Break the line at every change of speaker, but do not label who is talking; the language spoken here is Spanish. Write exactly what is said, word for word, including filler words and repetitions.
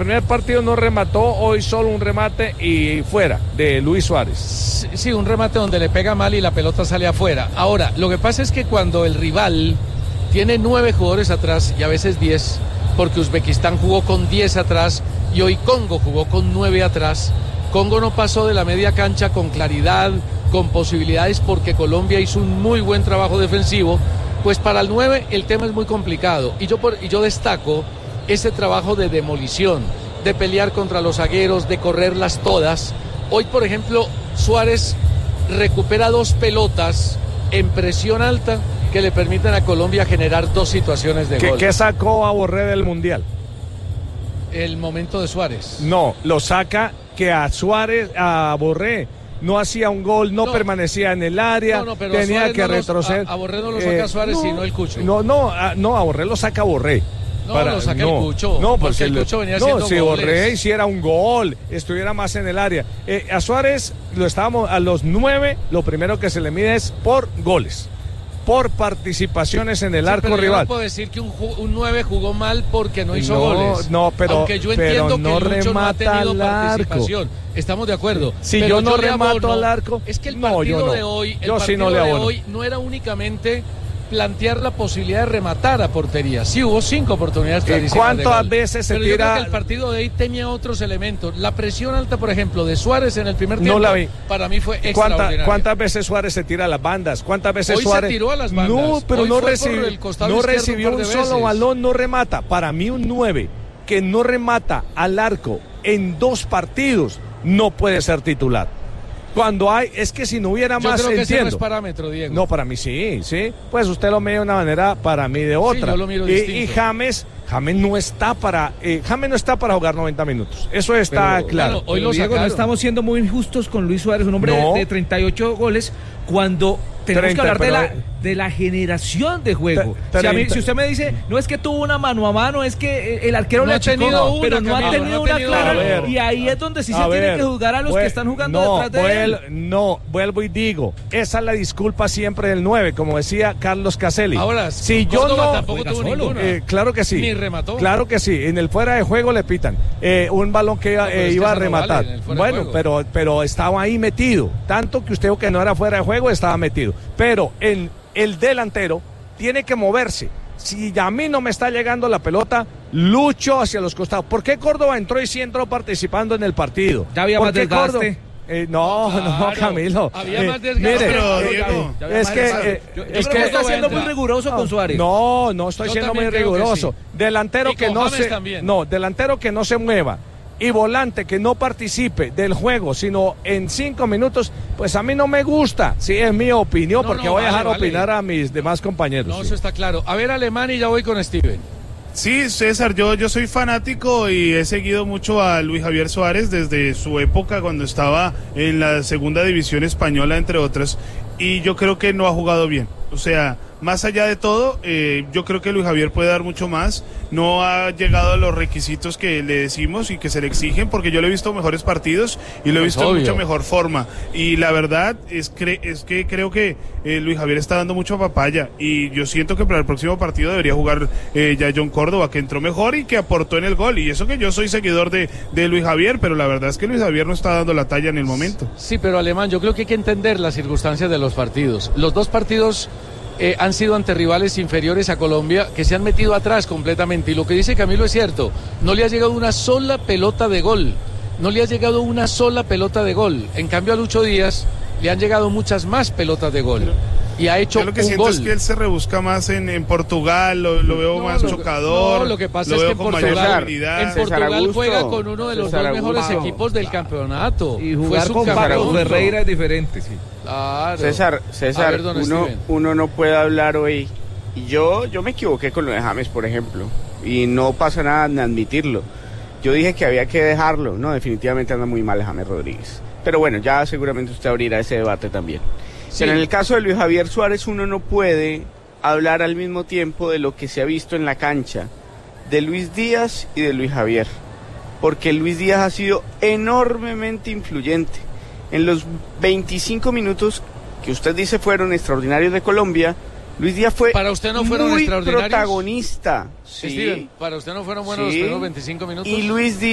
primer partido no remató, hoy solo un remate y fuera de Luis Suárez.
Sí, sí, un remate donde le pega mal y la pelota sale afuera. Ahora, lo que pasa es que cuando el rival tiene nueve jugadores atrás y a veces diez, porque Uzbekistán jugó con diez atrás y hoy Congo jugó con nueve atrás, Congo no pasó de la media cancha con claridad, con posibilidades, porque Colombia hizo un muy buen trabajo defensivo. Pues para el nueve el tema es muy complicado y yo, por, y yo destaco ese trabajo de demolición, de pelear contra los zagueros, de correrlas todas. Hoy, por ejemplo, Suárez recupera dos pelotas en presión alta que le permiten a Colombia generar dos situaciones de
¿Qué,
gol.
¿Qué sacó a Borré del Mundial?
El momento de Suárez.
No, lo saca que a Suárez, a Borré, no hacía un gol, no, no permanecía en el área, no, no, tenía que no retroceder.
Los, a, a Borré no lo saca eh, Suárez, no, sino el Cucho.
No, no, a, no, a Borré lo saca Borré.
No, para, lo saca no, el Cucho.
No, porque
el Cucho venía haciendo
no, si
goles.
Borré hiciera un gol, estuviera más en el área. Eh, a Suárez lo estábamos a los nueve, lo primero que se le mide es por goles, por participación en el
sí,
arco
pero
rival.
Yo no puedo decir que un, un nueve jugó mal porque no hizo
no,
goles.
No, pero
aunque yo entiendo
no
que Lucho no ha tenido participación.
Arco.
Estamos de acuerdo.
Si
pero
yo no
yo
remato
abono,
al arco,
es que el
no,
partido
yo no.
de hoy, el
yo
partido
sí no le
de
abono.
hoy no era únicamente plantear la posibilidad de rematar a portería. Sí, hubo cinco oportunidades clarísimas.
¿Cuántas
de
veces se
pero
tira?
Yo creo que el partido de hoy tenía otros elementos. La presión alta, por ejemplo, de Suárez en el primer tiempo,
no la vi.
para mí fue
extraordinaria. ¿Cuántas veces Suárez se tira a las bandas? ¿Cuántas veces
hoy
Suárez
se tiró a las bandas?
No, pero
hoy
no, recibi... no recibió un, un solo
veces.
balón, no remata. Para mí un nueve que no remata al arco en dos partidos no puede ser titular. Cuando hay, es que si no hubiera
yo
más,
creo que
entiendo.
Ese no es parámetro, Diego.
No, para mí sí, sí. Pues usted lo mide de una manera, para mí de otra.
Sí, yo lo miro
y,
distinto.
y James, James no está para, eh, James no está para jugar noventa minutos. Eso está
pero,
claro.
Bueno, hoy lo Diego, no estamos siendo muy injustos con Luis Suárez, un hombre no. de, de treinta y ocho goles, cuando tenemos treinta, que hablar de la, de la generación de juego. Si, a mí, si usted me dice, no es que tuvo una mano a mano, es que el arquero
no
le
ha tenido una,
pero no
Camilo,
ha tenido
no
una
tenido
clara.
Ver,
y ahí es donde sí se
ver,
tiene que juzgar a los
vuel,
que están jugando
no,
detrás de
vuel,
él.
No, vuelvo y digo, esa es la disculpa siempre del nueve, como decía Carlos Caselli.
Ahora,
si yo no,
tampoco tuvo ninguna.
Eh, claro que sí.
Ni remató.
Claro que sí, en el fuera de juego le pitan eh, un balón que
no,
eh, iba a rematar. No vale bueno, pero, pero estaba ahí metido, tanto que usted que no era fuera de juego estaba metido. Pero en el delantero tiene que moverse. Si a mí no me está llegando la pelota, lucho hacia los costados. ¿Por qué Córdoba entró y sí entró participando en el partido?
Ya había más desgaste.
Eh, no, claro, no, Camilo.
Había
eh,
más desgaste.
Mire,
pero,
eh,
Diego,
eh, es que, eh,
yo, yo
es
creo
que
está siendo muy riguroso
no,
con Suárez.
No, no estoy
yo
siendo muy
creo
riguroso.
Que sí.
Delantero
y
que no
James
se,
también.
no, delantero que no se mueva. Y volante que no participe del juego, sino en cinco minutos, pues a mí no me gusta. Sí, es mi opinión,
no,
porque
no,
voy a
vale,
dejar
vale.
opinar a mis demás compañeros.
No,
sí.
eso está claro. A ver, Alemán, y ya voy con Steven.
Sí, César, yo, yo soy fanático y he seguido mucho a Luis Javier Suárez desde su época cuando estaba en la segunda división española, entre otras, y yo creo que no ha jugado bien. O sea, más allá de todo, eh, yo creo que Luis Javier puede dar mucho más. No ha llegado a los requisitos que le decimos y que se le exigen, porque yo lo he visto mejores partidos y lo he
pues
visto
obvio.
en mucha mejor forma. Y la verdad es, cre- es que creo que eh, Luis Javier está dando mucho papaya. Y yo siento que para el próximo partido debería jugar eh, ya John Córdoba, que entró mejor y que aportó en el gol. Y eso que yo soy seguidor de, de Luis Javier, pero la verdad es que Luis Javier no está dando la talla en el momento.
Sí, pero Alemán, yo creo que hay que entender las circunstancias de los partidos. Los dos partidos eh, han sido ante rivales inferiores a Colombia que se han metido atrás completamente. Y lo que dice Camilo es cierto, no le ha llegado una sola pelota de gol. No le ha llegado una sola pelota de gol. En cambio a Lucho Díaz le han llegado muchas más pelotas de gol. Y ha hecho
yo lo que
un
siento
gol.
es que él se rebusca más en, en Portugal, lo, lo veo
no,
más
lo,
chocador.
No, lo que pasa
lo
es
veo
que en
con
Portugal,
mayor habilidad.
en Portugal juega con uno de los
César
dos mejores
Augusto.
equipos del campeonato.
Y jugar
Fue
con Carlos
subcampeón.
Ferreira es diferente, sí.
Claro.
César, César,
ver, don
uno,
Steven.
uno no puede hablar hoy. Y yo, yo me equivoqué con lo de James, por ejemplo. Y no pasa nada en admitirlo. Yo dije que había que dejarlo. No, definitivamente anda muy mal James Rodríguez. Pero bueno, ya seguramente usted abrirá ese debate también.
Sí.
Pero en el caso de Luis Javier Suárez, uno no puede hablar al mismo tiempo de lo que se ha visto en la cancha, de Luis Díaz y de Luis Javier. Porque Luis Díaz ha sido enormemente influyente. En los veinticinco minutos que usted dice fueron extraordinarios de Colombia, Luis Díaz fue
para usted no fueron
muy
extraordinarios,
protagonista.
Sí.
Sí.
Steven, para usted no fueron buenos
Sí.
los primeros veinticinco minutos.
Y Luis Díaz